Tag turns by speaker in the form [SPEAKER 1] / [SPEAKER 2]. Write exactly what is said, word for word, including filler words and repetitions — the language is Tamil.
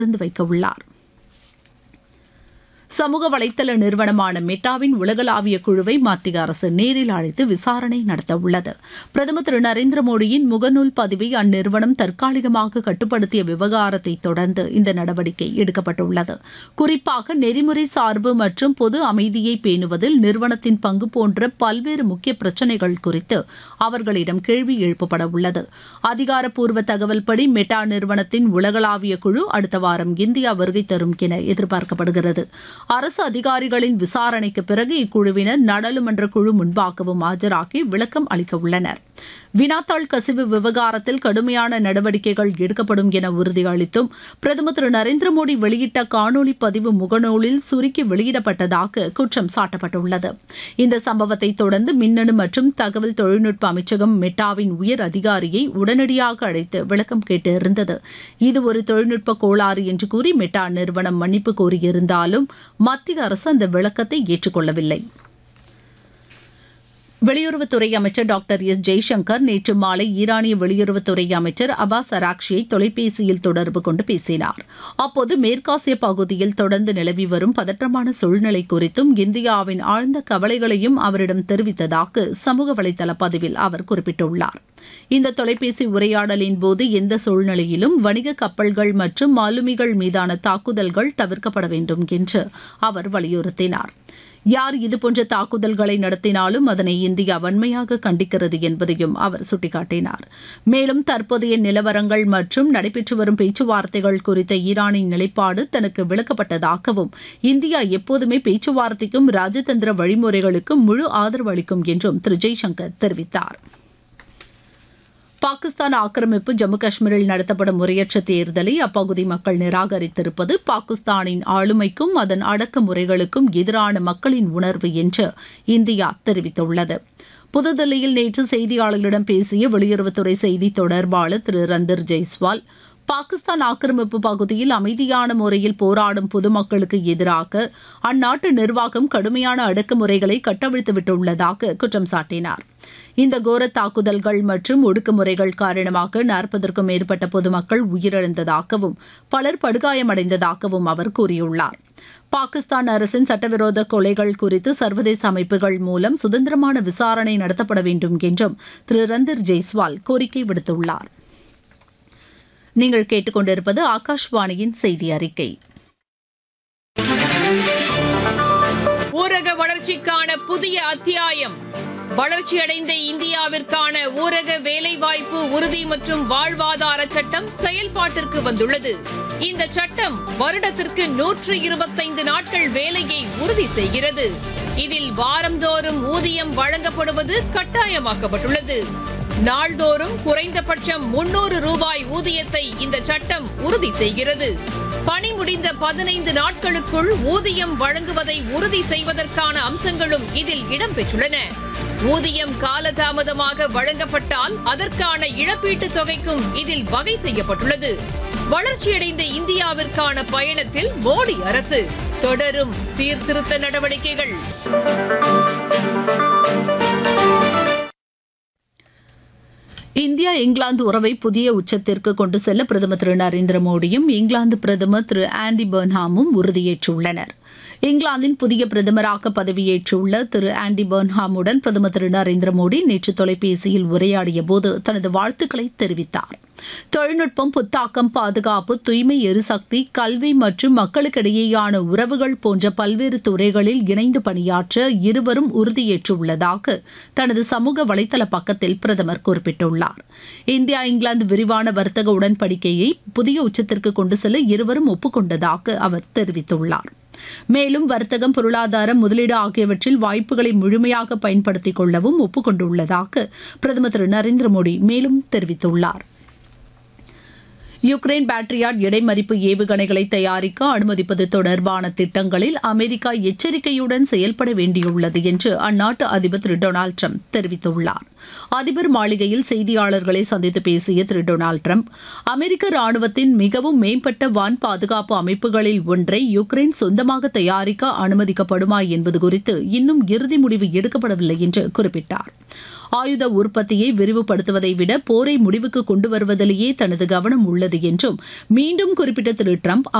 [SPEAKER 1] திறந்து வைக்க உள்ளார். சமூக வலைதள நிறுவனமான மெட்டாவின் உலகளாவிய குழுவை மத்திய அரசு நேரில் அழைத்து விசாரணை நடத்த உள்ளது. பிரதமர் திரு நரேந்திர மோடியின் முகநூல் பதிவை அந்நிறுவனம் தற்காலிகமாக கட்டுப்படுத்திய விவகாரத்தை தொடர்ந்து இந்த நடவடிக்கை எடுக்கப்பட்டுள்ளது. குறிப்பாக நெறிமுறை சார்பு மற்றும் பொது அமைதியை பேணுவதில் நிறுவனத்தின் பங்கு போன்ற பல்வேறு முக்கிய பிரச்சினைகள் குறித்து அவர்களிடம் கேள்வி எழுப்பப்பட உள்ளது. அதிகாரப்பூர்வ தகவல்படி மெட்டா நிறுவனத்தின் உலகளாவிய குழு அடுத்த வாரம் இந்தியா வருகை தரும் என எதிர்பார்க்கப்படுகிறது. அரசு அதிகாரிகளின் விசாரணைக்கு பிறகு இக்குழுவினர் நாடாளுமன்ற குழு முன்பாகவும் ஆஜராகி விளக்கம் அளிக்க உள்ளனர். வினாத்தாள் கசிவு விவகாரத்தில் கடுமையான நடவடிக்கைகள் எடுக்கப்படும் என உறுதியளித்தும் பிரதமர் திரு நரேந்திர மோடி வெளியிட்ட காணொலி பதிவு முகநூலில் சுருக்கி வெளியிடப்பட்டதாக குற்றம் சாட்டப்பட்டுள்ளது. இந்த சம்பவத்தை தொடர்ந்து மின்னணு மற்றும் தகவல் தொழில்நுட்ப அமைச்சகம் மெட்டாவின் உயர் அதிகாரியை உடனடியாக அழைத்து விளக்கம் கேட்டிருந்தது. இது ஒரு தொழில்நுட்ப கோளாறு என்று கூறி மெட்டா நிறுவனம் மன்னிப்பு கோரியிருந்தாலும் மத்திய அரசு அந்த விளக்கத்தை ஏற்றுக்கொள்ளவில்லை. வெளியுறவுத்துறை அமைச்சர் டாக்டர் எஸ் ஜெய்சங்கர் நேற்று மாலை ஈரானிய வெளியுறவுத்துறை அமைச்சர் அபாஸ் அராக்ஷியை தொலைபேசியில் தொடர்பு கொண்டு பேசினார். அப்போது மேற்காசிய பகுதியில் தொடர்ந்து நிலவி வரும் பதற்றமான சூழ்நிலை குறித்தும் இந்தியாவின் ஆழ்ந்த கவலைகளையும் அவரிடம் தெரிவித்ததாக சமூக வலைதள பதிவில் அவர் குறிப்பிட்டுள்ளார். இந்த தொலைபேசி உரையாடலின் போது எந்த சூழ்நிலையிலும் வணிக கப்பல்கள் மற்றும் மாலுமிகள் மீதான தாக்குதல்கள் தவிர்க்கப்பட வேண்டும் என்று அவர் வலியுறுத்தினார். யார் இதுபோன்ற தாக்குதல்களை நடத்தினாலும் அதனை இந்தியா வன்மையாக கண்டிக்கிறது என்பதையும் அவர் சுட்டிக்காட்டினார். மேலும் தற்போதைய நிலவரங்கள் மற்றும் நடைபெற்று வரும் பேச்சுவார்த்தைகள் குறித்த ஈரானின் நிலைப்பாடு தனக்கு விளக்கப்பட்டதாகவும் இந்தியா எப்போதுமே பேச்சுவார்த்தைக்கும் ராஜதந்திர வழிமுறைகளுக்கும் முழு ஆதரவு அளிக்கும் என்றும் திரு ஜெய்சங்கர் தெரிவித்தார். பாகிஸ்தான் ஆக்கிரமிப்பு ஜம்மு காஷ்மீரில் நடத்தப்படும் முறையற்ற தேர்தலை அப்பகுதி மக்கள் நிராகரித்திருப்பது பாகிஸ்தானின் ஆளுமைக்கும் அதன் அடக்குமுறைகளுக்கும் எதிரான மக்களின் உணர்வு என்று இந்தியா தெரிவித்துள்ளது. புதுதில்லியில் நேற்று செய்தியாளர்களிடம் பேசிய வெளியுறவுத்துறை செய்தி தொடர்பாளர் திரு ரந்தர் ஜெய்ஸ்வால், பாகிஸ்தான் ஆக்கிரமிப்பு பகுதியில் அமைதியான முறையில் போராடும் பொதுமக்களுக்கு எதிராக அந்நாட்டு நிர்வாகம் கடுமையான அடக்குமுறைகளை கட்டவிழ்த்துவிட்டுள்ளதாக குற்றம் சாட்டினார். இந்த கோர தாக்குதல்கள் மற்றும் ஒடுக்குமுறைகள் காரணமாக நாற்பதற்கும் மேற்பட்ட பொதுமக்கள் உயிரிழந்ததாகவும் பலர் படுகாயமடைந்ததாகவும் அவர் கூறியுள்ளார். பாகிஸ்தான் அரசின் சட்டவிரோத கொலைகள் குறித்து சர்வதேச அமைப்புகள் மூலம் சுதந்திரமான விசாரணை நடத்தப்பட வேண்டும் என்றும் திரு ரந்தர் ஜெய்ஸ்வால் கோரிக்கை விடுத்துள்ளார். நீங்கள் கேட்டுக்கொண்டிருப்பது ஆகாஷ்வாணியின் செய்தி அறிக்கை.
[SPEAKER 2] ஊரக வளர்ச்சிக்கான புதிய அத்தியாயம். வளர்ச்சியடைந்த இந்தியாவிற்கான ஊரக வேலைவாய்ப்பு உறுதி மற்றும் வாழ்வாதார சட்டம் செயல்பாட்டிற்கு வந்துள்ளது. இந்த சட்டம் வருடத்திற்கு நூற்று இருபத்தைந்து நாட்கள் வேலையை உறுதி செய்கிறது. இதில் வாரந்தோறும் ஊதியம் வழங்கப்படுவது கட்டாயமாக்கப்பட்டுள்ளது. நாள்தோறும் குறைந்தபட்சம் முன்னூறு ரூபாய் ஊதியத்தை இந்த சட்டம் உறுதி செய்கிறது. பணி முடிந்த பதினைந்து நாட்களுக்குள் ஊதியம் வழங்குவதை உறுதி செய்வதற்கான அம்சங்களும் இதில் இடம்பெற்றுள்ளன. ஊதியம் காலதாமதமாக வழங்கப்பட்டால் அதற்கான இழப்பீட்டுத் தொகைக்கும் இதில் வகை செய்யப்பட்டுள்ளது. வளர்ச்சியடைந்த இந்தியாவிற்கான பயணத்தில் மோடி அரசு தொடரும் சீர்திருத்த நடவடிக்கைகள்.
[SPEAKER 1] இந்தியா இங்கிலாந்து உறவை புதிய உச்சத்திற்கு கொண்டு செல்ல பிரதமர் திரு நரேந்திர மோடியும் இங்கிலாந்து பிரதமர் திரு ஆண்டி பர்ன்ஹாமும் உறுதியேற்றுள்ளனர். இங்கிலாந்தின் புதிய பிரதமராக பதவியேற்றுள்ள திரு ஆண்டி பர்ன்ஹாமுடன் பிரதமர் திரு நரேந்திர மோடி நேற்று தொலைபேசியில் உரையாடிய போது தனது வாழ்த்துக்களை தெரிவித்தார். தொழில்நுட்பம், புத்தாக்கம், பாதுகாப்பு, தூய்மை எரிசக்தி, கல்வி மற்றும் மக்களுக்கிடையேயான உறவுகள் போன்ற பல்வேறு துறைகளில் இணைந்து பணியாற்ற இருவரும் உறுதியேற்றுள்ளதாக தனது சமூக வலைதள பக்கத்தில் பிரதமர் குறிப்பிட்டுள்ளார். இந்தியா இங்கிலாந்து விரிவான வர்த்தக உடன்படிக்கையை புதிய உச்சத்திற்கு கொண்டு செல்ல இருவரும் ஒப்புக்கொண்டதாக அவர் தெரிவித்துள்ளார். மேலும் வர்த்தகம், பொருளாதாரம், முதலீடு ஆகியவற்றில் வாய்ப்புகளை முழுமையாக பயன்படுத்திக் கொள்ளவும் ஒப்புக்கொண்டுள்ளதாக பிரதமர் திரு நரேந்திர மோடி மேலும் தெரிவித்துள்ளார். யுக்ரைன் பேட்ரியாட் இடைமறிப்பு ஏவுகணைகளை தயாரிக்க அனுமதிப்பது தொடர்பான திட்டங்களில் அமெரிக்கா எச்சரிக்கையுடன் செயல்பட வேண்டியுள்ளது என்று அந்நாட்டு அதிபர் திரு டொனால்டு ட்ரம்ப் தெரிவித்துள்ளார். அதிபர் மாளிகையில் செய்தியாளர்களை சந்தித்து பேசிய திரு டொனால்டு ட்ரம்ப், அமெரிக்க ராணுவத்தின் மிகவும் மேம்பட்ட வான் பாதுகாப்பு அமைப்புகளில் ஒன்றை யுக்ரைன் சொந்தமாக தயாரிக்க அனுமதிக்கப்படுமா என்பது குறித்து இன்னும் இறுதி முடிவு எடுக்கப்படவில்லை என்று குறிப்பிட்டார். ஆயுத உற்பத்தியை விரிவுபடுத்துவதை விட போரை முடிவுக்கு கொண்டு வருவதிலேயே தனது கவனம் உள்ளது என்றும் மீண்டும் குறிப்பிட்ட திரு டிரம்ப்